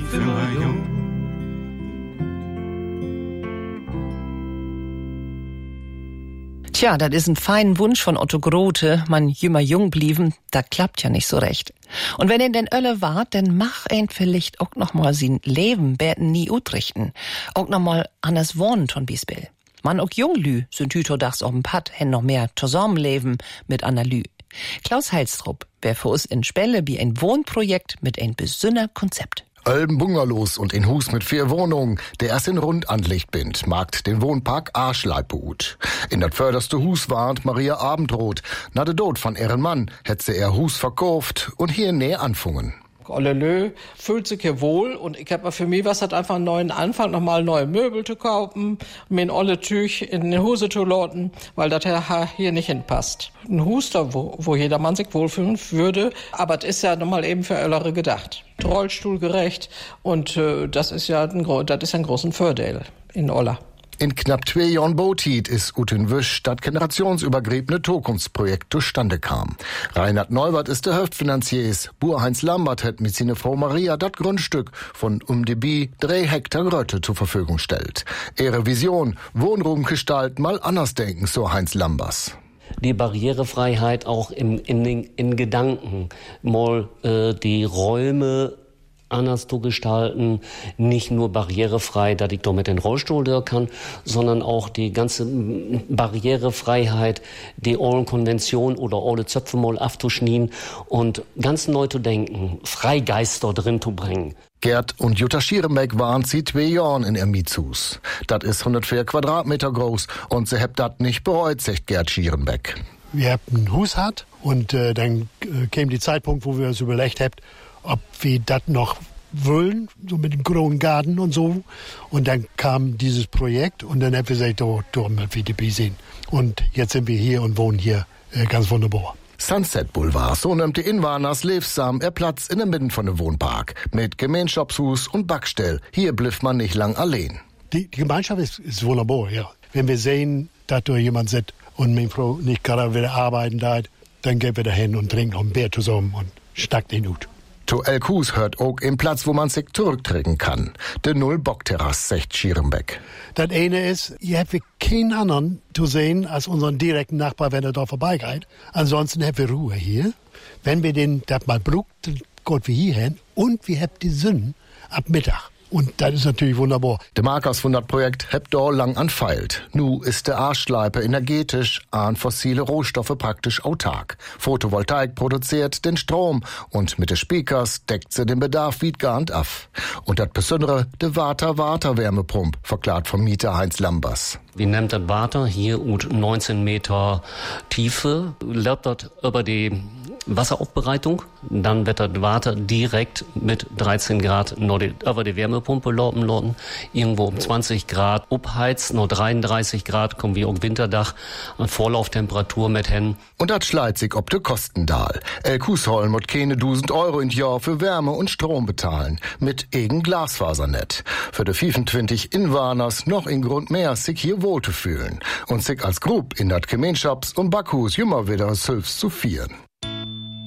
immer jung. Tja, das ist ein feiner Wunsch von Otto Grote, man jümmer jung blieben, da klappt ja nicht so recht. Und wenn ihn denn ölle wart, dann mach ihn vielleicht auch noch mal sein Leben beten nie utrichten. Auch noch mal anders wohnen von Biesbill. Man auch Junglü sind hütodachs auf'm Pad, hen noch mehr zusammenleben mit Analü. Klaus Heilstrup wär für uns in Spelle wie ein Wohnprojekt mit ein besünner Konzept. Ölben Bungalows und ein Hus mit 4 Wohnungen, der erst in Rund anlegt bindt, magt den Wohnpark Arschleitbeut. In dat förderste Hus warnt Maria Abendroth. Na de Tod von ihren Mann hätt sie ihr Hus verkauft und hier näher anfungen. Ollelö fühlt sich hier wohl und ich habe für mich was hat einfach einen neuen Anfang, nochmal neue Möbel zu kaufen, mir ein olle Tüch in den Huse zu loten, weil das hier nicht hinpasst. Ein Hus da, wo jedermann sich wohlfühlen würde, aber es ist ja nochmal eben für Öllere gedacht. Rollstuhlgerecht und das ist ein großen Vorteil in Olla. In knapp 2 Jahren Botit ist Uten Wisch das generationsübergreifende Zukunftsprojekt zustande kam. Reinhard Neuwert ist der Hauptfinanzier. Heinz Lambert hat mit seiner Frau Maria das Grundstück von die 3 Hektar Grötte zur Verfügung stellt. Ihre Vision, Wohnraum gestalten mal anders denken, so Heinz Lambers. Die Barrierefreiheit auch in Gedanken, mal die Räume anders zu gestalten, nicht nur barrierefrei, dass ich da mit den Rollstuhl durch kann, sondern auch die ganze Barrierefreiheit, die allen Konventionen oder alle Zöpfe mal aufzuschnien und ganz neu zu denken, Freigeister drin zu bringen. Gerd und Jutta Schierenbeck waren sie 2 Jahren in ihr Mietshus. Das ist 104 Quadratmeter groß und sie hebt das nicht bereut, sagt Gerd Schierenbeck. Wir haben ein Hus hat und dann kam die Zeitpunkt, wo wir uns überlegt haben, ob wir das noch wollen, so mit dem großen Garten und so. Und dann kam dieses Projekt und dann haben wir gesagt, da müssen wir dabei sein. Und jetzt sind wir hier und wohnen hier ganz wunderbar. Sunset Boulevard, so nimmt die Inwarners lebsam Platz in der Mitte von dem Wohnpark. Mit Gemeinschaftshus und Backstell. Hier blifft man nicht lang allein. Die Gemeinschaft ist wunderbar, ja. Wenn wir sehen, dass da jemand sitzt und meine Frau nicht gerade wieder arbeiten da, dann gehen wir da hin und trinken noch ein Bier zusammen und stackt den Hut. To Elkus hört auch im Platz, wo man sich zurücktrinken kann. De Null-Bock-Terrasse, sagt Schierenbeck. Das eine ist, hier haben wir keinen anderen zu sehen als unseren direkten Nachbar, wenn er da vorbeigeht. Ansonsten haben wir Ruhe hier. Wenn wir den das mal brucht, dann gehen wir hier hin und wir haben die Sonne ab Mittag. Und das ist natürlich wunderbar. Der Markers von das Projekt hebt da lang anfeilt. Nu ist der Arschleipe energetisch an fossile Rohstoffe praktisch autark. Photovoltaik produziert den Strom und mit den Speakers deckt sie den Bedarf wie garnt af. Und das Besondere, de Water-Wärmepump, verklart vom Mieter Heinz Lambers. Wir nehmen das Water hier und 19 Meter Tiefe, läuft dort über die Wasseraufbereitung, dann wird das Wasser direkt mit 13 Grad über die Wärmepumpe laufen, irgendwo um 20 Grad abheizt, nur 33 Grad kommen wir um Winterdach an Vorlauftemperatur mit hin. Und das schleit sich ob de Kostendal. Elkusholm und keine 1000 Euro in Jahr für Wärme und Strom bezahlen, mit egen Glasfasernet. Für de 25 Inwarners noch in Grund mehr, sich hier wohl zu fühlen und sich als Gruppe in dat Gemeinschafts- und Backhus immer wieder Hilfs zu vieren.